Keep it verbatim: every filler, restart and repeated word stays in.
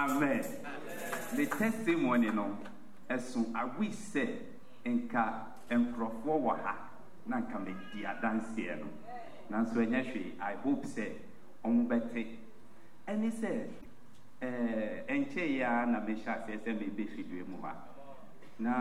Amen. The testimony no esu awi se enka enkrofo wo ha na nka me dia dance no. Nanso enya hwe I hope say on bete. Any say eh enche ya na me sha se se me be fidue mu ha.